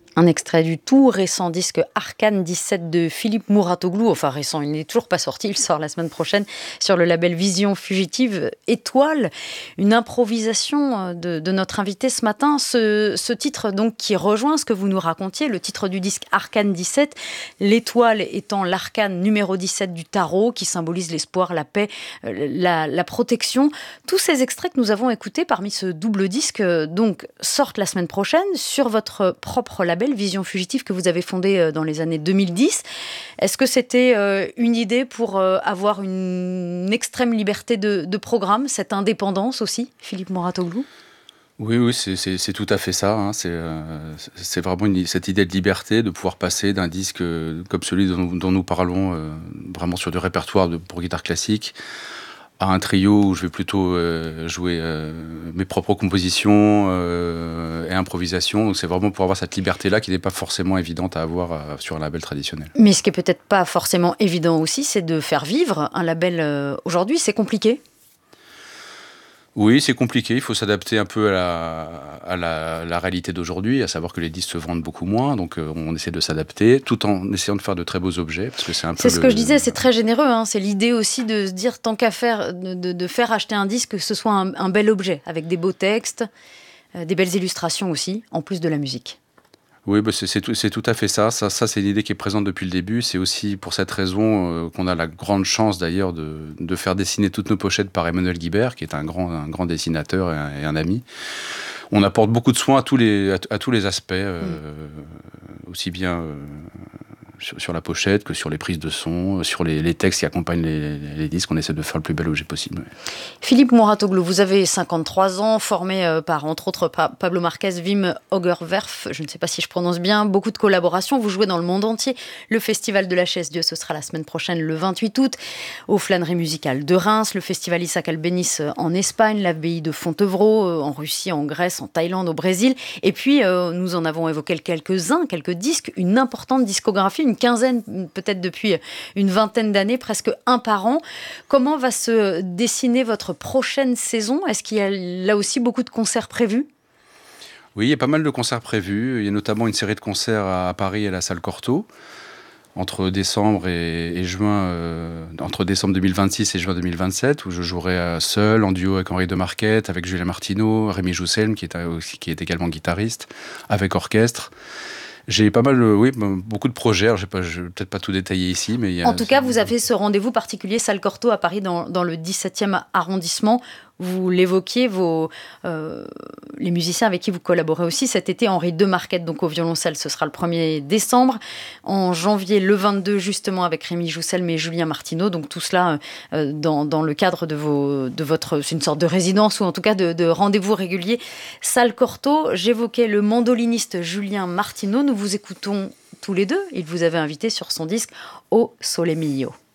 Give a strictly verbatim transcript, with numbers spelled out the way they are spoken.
Un extrait du tout récent disque Arcane dix-sept de Philippe Mouratoglou. Enfin récent, il n'est toujours pas sorti, il sort la semaine prochaine sur le label Vision Fugitive. Étoile, une improvisation de, de notre invité ce matin. Ce, ce titre donc qui rejoint ce que vous nous racontiez, le titre du disque Arcane dix-sept, l'étoile étant l'arcane numéro dix-sept du tarot qui symbolise l'espoir, la paix, la, la protection. Tous ces extraits que nous avons écoutés parmi ce double disque donc sortent la semaine prochaine sur votre propre label Vision Fugitive que vous avez fondé dans les années deux mille dix. Est-ce que c'était une idée pour avoir une extrême liberté de, de programme, cette indépendance aussi, Philippe Mouratoglou ? Oui, oui, c'est, c'est, c'est tout à fait ça. Hein. C'est, euh, c'est vraiment une, cette idée de liberté, de pouvoir passer d'un disque euh, comme celui dont, dont nous parlons, euh, vraiment sur du répertoire de, pour guitare classique, à un trio où je vais plutôt euh, jouer euh, mes propres compositions euh, et improvisations. Donc c'est vraiment pour avoir cette liberté-là qui n'est pas forcément évidente à avoir euh, sur un label traditionnel. Mais ce qui est peut-être pas forcément évident aussi, c'est de faire vivre un label euh, aujourd'hui. C'est compliqué ? Oui, c'est compliqué, il faut s'adapter un peu à la, à la, la réalité d'aujourd'hui, à savoir que les disques se vendent beaucoup moins, donc euh, on essaie de s'adapter, tout en essayant de faire de très beaux objets, parce que c'est un peu C'est ce le, que je disais, c'est très généreux, hein. C'est l'idée aussi de se dire, tant qu'à faire, de, de, de faire acheter un disque, que ce soit un, un bel objet, avec des beaux textes, euh, des belles illustrations aussi, en plus de la musique. Oui, bah c'est, c'est, tout, c'est tout à fait ça. ça. Ça, c'est l'idée qui est présente depuis le début. C'est aussi pour cette raison euh, qu'on a la grande chance d'ailleurs de, de faire dessiner toutes nos pochettes par Emmanuel Guibert, qui est un grand, un grand dessinateur et un, et un ami. On apporte beaucoup de soins à tous les, à, à tous les aspects, euh, mmh. aussi bien euh, sur, sur la pochette que sur les prises de son, sur les, les textes qui accompagnent les, les disques. On essaie de faire le plus bel objet possible. Ouais. Philippe Mouratoglou, vous avez cinquante-trois ans, formé euh, par, entre autres, pa- Pablo Marquez, Wim Hogerwerf, je ne sais pas si je prononce bien, beaucoup de collaborations. Vous jouez dans le monde entier. Le Festival de la Chaise Dieu, ce sera la semaine prochaine, le vingt-huit août, aux Flâneries musicales de Reims, le Festival Isaac Albéniz en Espagne, l'abbaye de Fontevraud, euh, en Russie, en Grèce, en Thaïlande, au Brésil. Et puis, euh, nous en avons évoqué quelques-uns, quelques disques, une importante discographie, une quinzaine, peut-être depuis une vingtaine d'années, presque un par an. Comment va se dessiner votre prochaine saison ? Est-ce qu'il y a là aussi beaucoup de concerts prévus ? Oui, il y a pas mal de concerts prévus. Il y a notamment une série de concerts à Paris et à la salle Cortot, entre décembre et, et juin, euh, entre décembre deux mille vingt-six et juin deux mille vingt-sept, où je jouerai seul, en duo avec Henri de Marquette, avec Julien Martineau, Rémi Jousselme, qui est, aussi, qui est également guitariste, avec orchestre. J'ai pas mal, oui, beaucoup de projets. Alors, je ne vais peut-être pas tout détailler ici, mais il y a... En tout cas, vous avez ce rendez-vous particulier, salle Cortot, à Paris, dans, dans le dix-septième arrondissement. Vous l'évoquiez, vos, euh, les musiciens avec qui vous collaborez aussi cet été, Henri de Marquette, donc au violoncelle, ce sera le premier décembre. En janvier, le vingt-deux, justement, avec Rémi Jousselme et Julien Martineau. Donc tout cela euh, dans, dans le cadre de, vos, de votre... C'est une sorte de résidence ou en tout cas de, de rendez-vous régulier. Salle Cortot, j'évoquais le mandoliniste Julien Martineau. Nous vous écoutons tous les deux. Il vous avait invité sur son disque Au Sole Mio.